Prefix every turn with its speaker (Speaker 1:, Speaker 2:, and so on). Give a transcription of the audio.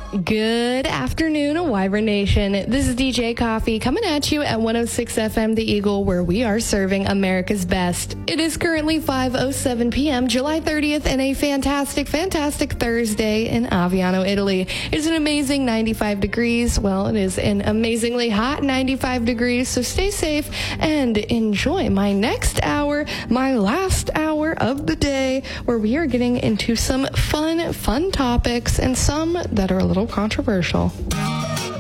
Speaker 1: Good afternoon, Wyvern Nation. This is DJ Coffee coming at you at 106 FM The Eagle, where we are serving America's best. It is currently 5:07 p.m., July 30th, and a fantastic Thursday in Aviano, Italy. It's an amazing 95 degrees. Well, it is an amazingly hot 95 degrees, so stay safe and enjoy my next hour, my last hour of the day, where we are getting into some fun topics and some that are a little controversial.